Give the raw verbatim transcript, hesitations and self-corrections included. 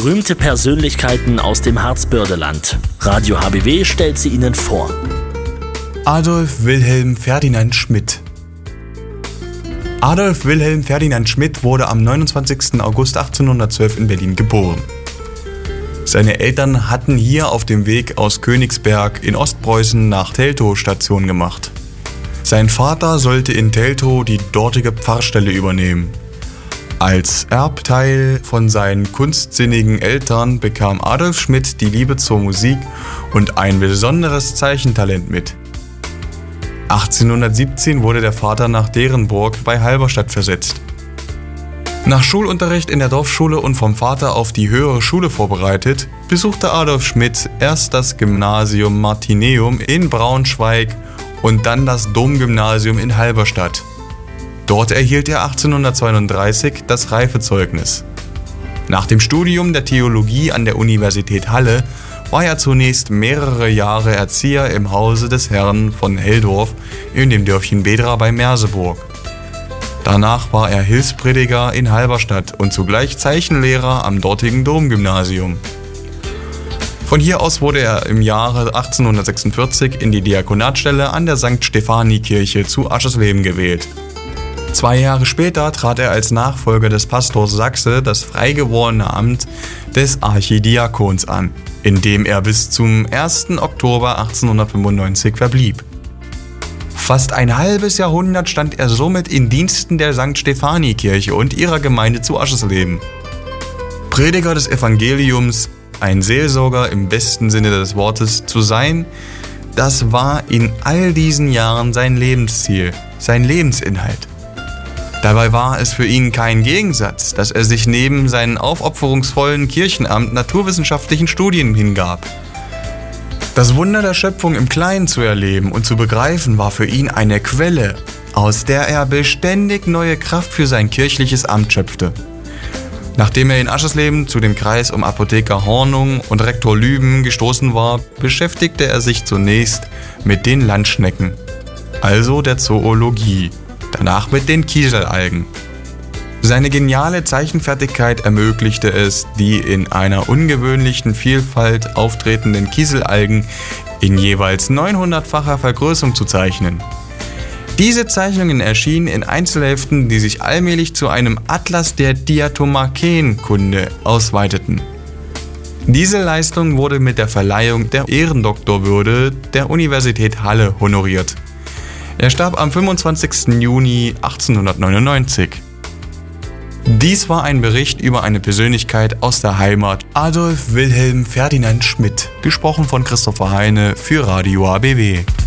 Berühmte Persönlichkeiten aus dem Harzbördeland. Radio H B W stellt sie Ihnen vor. Adolf Wilhelm Ferdinand Schmidt. Adolf Wilhelm Ferdinand Schmidt wurde am neunundzwanzigsten August achtzehnhundertzwölf in Berlin geboren. Seine Eltern hatten hier auf dem Weg aus Königsberg in Ostpreußen nach Teltow Station gemacht. Sein Vater sollte in Teltow die dortige Pfarrstelle übernehmen. Als Erbteil von seinen kunstsinnigen Eltern bekam Adolf Schmidt die Liebe zur Musik und ein besonderes Zeichentalent mit. achtzehnhundertsiebzehn wurde der Vater nach Derenburg bei Halberstadt versetzt. Nach Schulunterricht in der Dorfschule und vom Vater auf die höhere Schule vorbereitet, besuchte Adolf Schmidt erst das Gymnasium Martineum in Braunschweig und dann das Domgymnasium in Halberstadt. Dort erhielt er achtzehnhundertzweiunddreißig das Reifezeugnis. Nach dem Studium der Theologie an der Universität Halle war er zunächst mehrere Jahre Erzieher im Hause des Herrn von Helldorf in dem Dörfchen Bedra bei Merseburg. Danach war er Hilfsprediger in Halberstadt und zugleich Zeichenlehrer am dortigen Domgymnasium. Von hier aus wurde er im Jahre achtzehnhundertsechsundvierzig in die Diakonatstelle an der Sankt Stephanie-Kirche zu Aschersleben gewählt. Zwei Jahre später trat er als Nachfolger des Pastors Sachse das freigewordene Amt des Archidiakons an, in dem er bis zum ersten Oktober achtzehnhundertfünfundneunzig verblieb. Fast ein halbes Jahrhundert stand er somit in Diensten der Sankt Stephanie-Kirche und ihrer Gemeinde zu Aschersleben. Prediger des Evangeliums, ein Seelsorger im besten Sinne des Wortes zu sein, das war in all diesen Jahren sein Lebensziel, sein Lebensinhalt. Dabei war es für ihn kein Gegensatz, dass er sich neben seinem aufopferungsvollen Kirchenamt naturwissenschaftlichen Studien hingab. Das Wunder der Schöpfung im Kleinen zu erleben und zu begreifen, war für ihn eine Quelle, aus der er beständig neue Kraft für sein kirchliches Amt schöpfte. Nachdem er in Aschersleben zu dem Kreis um Apotheker Hornung und Rektor Lüben gestoßen war, beschäftigte er sich zunächst mit den Landschnecken, also der Zoologie. Danach mit den Kieselalgen. Seine geniale Zeichenfertigkeit ermöglichte es, die in einer ungewöhnlichen Vielfalt auftretenden Kieselalgen in jeweils neunhundertfacher Vergrößerung zu zeichnen. Diese Zeichnungen erschienen in Einzelheften, die sich allmählich zu einem Atlas der Diatomakeen-Kunde ausweiteten. Diese Leistung wurde mit der Verleihung der Ehrendoktorwürde der Universität Halle honoriert. Er starb am fünfundzwanzigsten Juni achtzehnhundertneunundneunzig. Dies war ein Bericht über eine Persönlichkeit aus der Heimat, Adolf Wilhelm Ferdinand Schmidt, gesprochen von Christopher Heine für Radio A B W.